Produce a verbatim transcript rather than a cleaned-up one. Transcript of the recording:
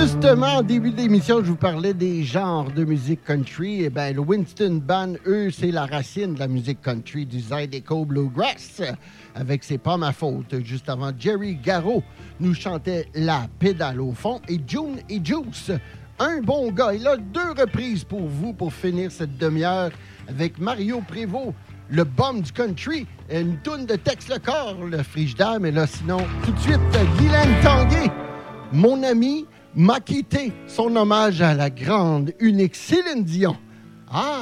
Justement, en début d'émission, je vous parlais des genres de musique country. Eh bien, le Winston Band, eux, c'est la racine de la musique country du Zydeco Bluegrass, avec C'est pas ma faute. Juste avant, Jerry Garraud nous chantait La pédale au fond et June et Juice. Un bon gars. Il a deux reprises pour vous pour finir cette demi-heure avec Mario Prévost, le bum du country, une toune de Tex le corps, le frigidaire. Mais là, sinon, tout de suite, Guylaine Tanguay, mon ami, m'a quitté. Son hommage à la grande, unique Céline Dion. Ah!